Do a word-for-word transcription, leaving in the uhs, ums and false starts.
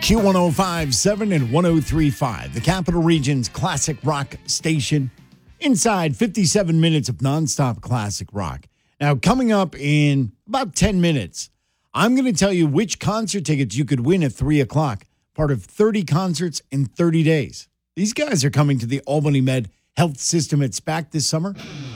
Q one oh five point seven and one oh three point five, the Capital Region's classic rock station. Inside fifty-seven minutes of nonstop classic rock. Now, coming up in about ten minutes, I'm going to tell you which concert tickets you could win at three o'clock, part of thirty concerts in thirty days. These guys are coming to the Albany Med Health System at SPAC this summer.